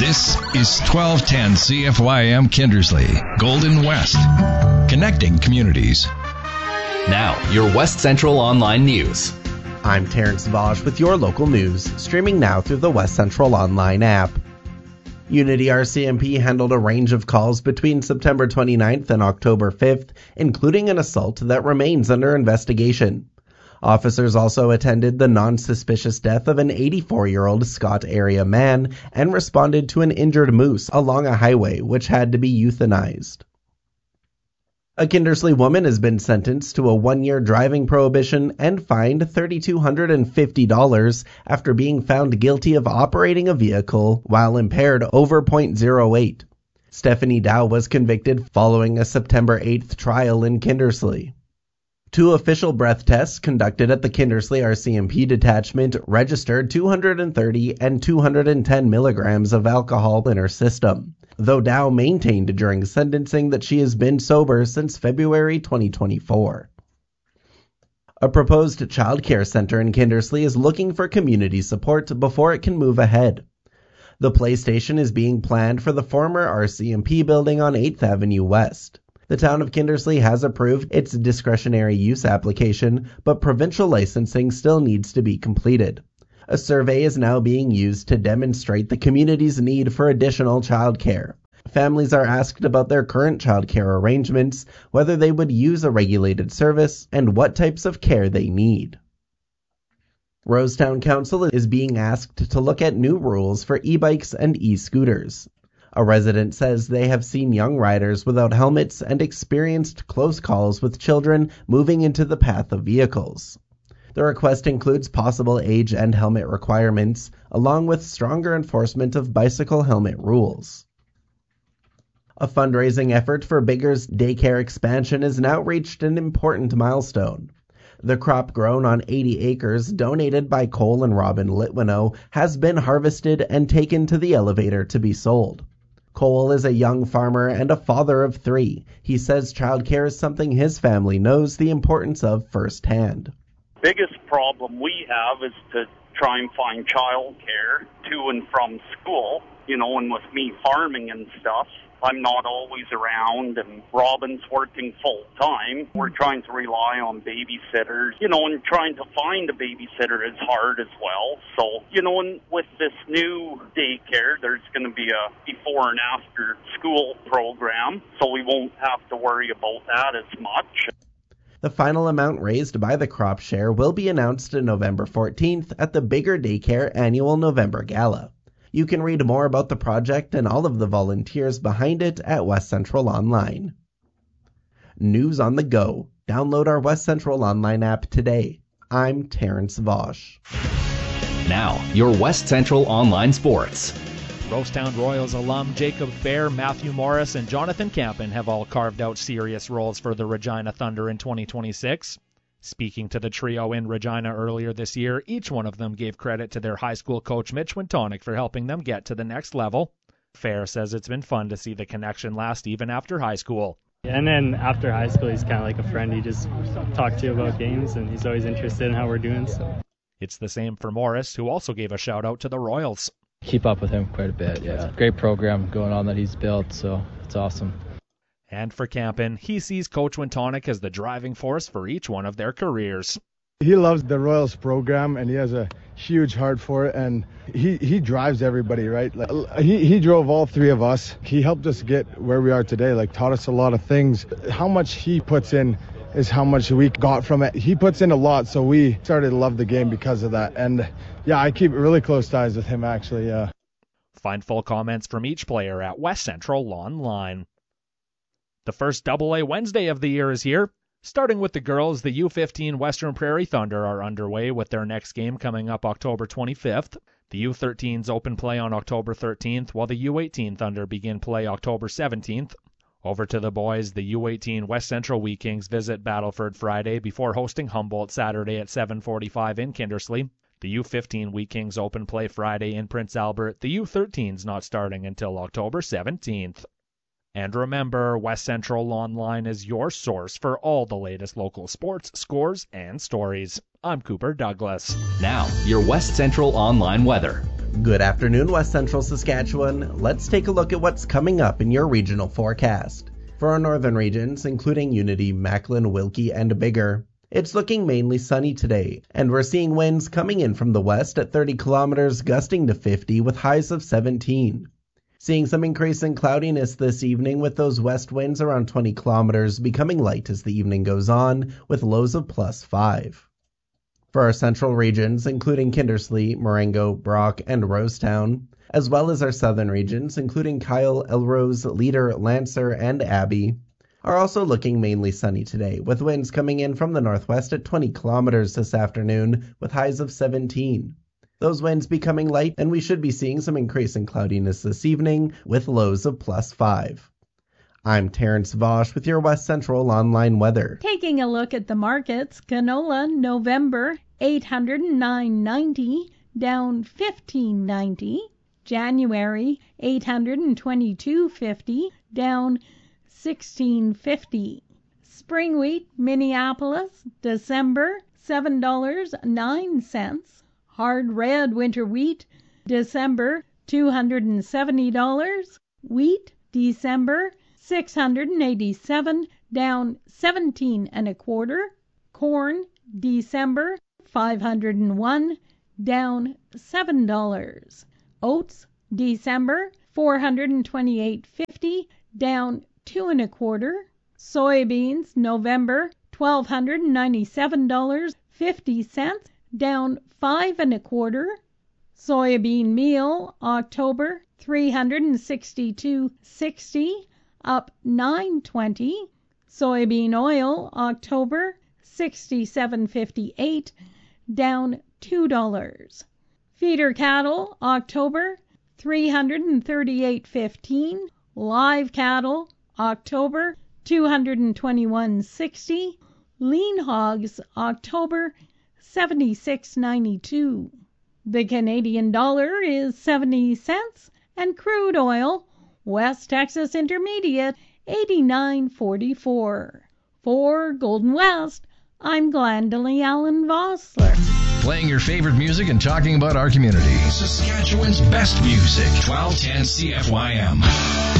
This is 1210 CFYM Kindersley, Golden West, connecting communities. Now, your West Central Online News. I'm Terrence Vosh with your local news, streaming now through the West Central Online app. Unity RCMP handled a range of calls between September 29th and October 5th, including an assault that remains under investigation. Officers also attended the non-suspicious death of an 84-year-old Scott area man and responded to an injured moose along a highway which had to be euthanized. A Kindersley woman has been sentenced to a 1-year driving prohibition and fined $3,250 after being found guilty of operating a vehicle while impaired over .08. Stephanie Dow was convicted following a September 8th trial in Kindersley. 2 official breath tests conducted at the Kindersley RCMP detachment registered 230 and 210 milligrams of alcohol in her system, though Dow maintained during sentencing that she has been sober since February 2024. A proposed child care center in Kindersley is looking for community support before it can move ahead. The PlayStation is being planned for the former RCMP building on 8th Avenue West. The town of Kindersley has approved its discretionary use application, but provincial licensing still needs to be completed. A survey is now being used to demonstrate the community's need for additional childcare. Families are asked about their current childcare arrangements, whether they would use a regulated service, and what types of care they need. Rosetown Council is being asked to look at new rules for e-bikes and e-scooters. A resident says they have seen young riders without helmets and experienced close calls with children moving into the path of vehicles. The request includes possible age and helmet requirements, along with stronger enforcement of bicycle helmet rules. A fundraising effort for Bigger's daycare expansion has now reached an important milestone. The crop grown on 80 acres, donated by Cole and Robin Litwinow, has been harvested and taken to the elevator to be sold. Cole is a young farmer and a father of 3. He says childcare is something his family knows the importance of firsthand. Biggest problem we have is to try and find childcare to and from school, and with me farming and stuff, I'm not always around, and Robin's working full-time. We're trying to rely on babysitters, and trying to find a babysitter is hard as well. So, and with this new daycare, there's going to be a before and after school program, so we won't have to worry about that as much. The final amount raised by the crop share will be announced on November 14th at the Bigger Daycare annual November Gala. You can read more about the project and all of the volunteers behind it at West Central Online. News on the go. Download our West Central Online app today. I'm Terrence Vosh. Now, your West Central Online Sports. Rosetown Royals alum Jacob Fair, Matthew Morris, and Jonathan Campen have all carved out serious roles for the Regina Thunder in 2026. Speaking to the trio in Regina earlier this year, each one of them gave credit to their high school coach Mitch Wintonic for helping them get to the next level. Fair says it's been fun to see the connection last even after high school. And then after high school, he's kind of like a friend. He just talks to you about games, and he's always interested in how we're doing. So it's the same for Morris, who also gave a shout-out to the Royals. Keep up with him quite a bit, yeah. Great program going on that he's built, so it's awesome. And for Campen, he sees Coach Wintonic as the driving force for each one of their careers. He loves the Royals program, and he has a huge heart for it, and he drives everybody, right? He drove all 3 of us. He helped us get where we are today, taught us a lot of things. How much he puts in is how much we got from it. He puts in a lot, so we started to love the game because of that. And yeah, I keep really close ties with him, actually. Find full comments from each player at West Central Online. The first AA Wednesday of the year is here. Starting with the girls, the U15 Western Prairie Thunder are underway with their next game coming up October 25th. The U13s open play on October 13th, while the U18 Thunder begin play October 17th. Over to the boys, the U18 West Central Wee Kings visit Battleford Friday before hosting Humboldt Saturday at 7:45 in Kindersley. The U15 Wee Kings open play Friday in Prince Albert, the U13s not starting until October 17th. And remember, West Central Online is your source for all the latest local sports, scores, and stories. I'm Cooper Douglas. Now, your West Central Online weather. Good afternoon, West Central Saskatchewan. Let's take a look at what's coming up in your regional forecast. For our northern regions, including Unity, Macklin, Wilkie, and Biggar, it's looking mainly sunny today, and we're seeing winds coming in from the west at 30 kilometers, gusting to 50 with highs of 17. Seeing some increase in cloudiness this evening with those west winds around 20 kilometers becoming light as the evening goes on with lows of plus 5. For our central regions, including Kindersley, Marengo, Brock, and Rosetown, as well as our southern regions, including Kyle, Elrose, Leader, Lancer, and Abbey, are also looking mainly sunny today, with winds coming in from the northwest at 20 kilometers this afternoon with highs of 17. Those winds becoming light, and we should be seeing some increase in cloudiness this evening with lows of plus 5. I'm Terrence Vosch with your West Central Online weather. Taking a look at the markets, canola November $809.90 down $15.90. January $822.50 down $16.50. Spring wheat Minneapolis December $7.09. Hard red winter wheat December $270. Wheat December $687 down 17 1/4. Corn December $501 down $7. Oats December $428.50 down 2 1/4. Soybeans November $1,297.50 down 5 1/4. Soybean meal October $362.60 up 9.20. Soybean oil October $67.58 down $2. Feeder cattle October $338.15. Live cattle October $221.60. Lean hogs October $76.92. The Canadian dollar is 70 cents, and crude oil West Texas Intermediate 89.44. For Golden West, I'm Glendalee Allen Vossler. Playing your favorite music and talking about our community. Saskatchewan's best music. 1210 CFYM.